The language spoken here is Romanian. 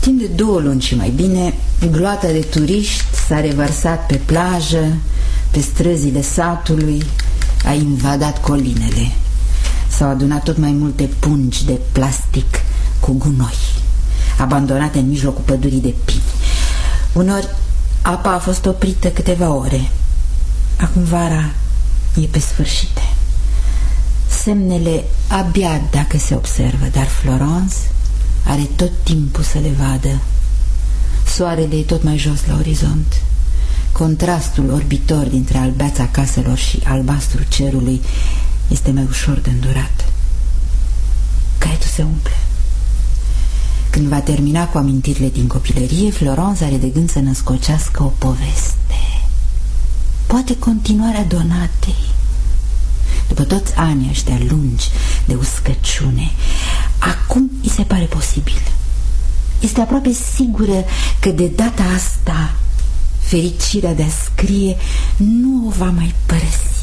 Timp de 2 luni și mai bine, gloata de turiști s-a revărsat pe plajă, pe străzile satului, a invadat colinele. S-au adunat tot mai multe pungi de plastic cu gunoi, abandonate în mijlocul pădurii de pini. Uneori apa a fost oprită câteva ore. Acum vara e pe sfârșit. Semnele abia dacă se observă, dar Florence are tot timpul să le vadă. Soarele e tot mai jos la orizont. Contrastul orbitor dintre albeața caselor și albastru cerului este mai ușor de îndurat. Caietul se umple. Când va termina cu amintirile din copilărie, Florence are de gând să născocească o poveste. Poate continuarea Donatei. După toți anii ăștia lungi de uscăciune, acum îi se pare posibil. Este aproape sigură că de data asta fericirea de a scrie nu o va mai părăsi.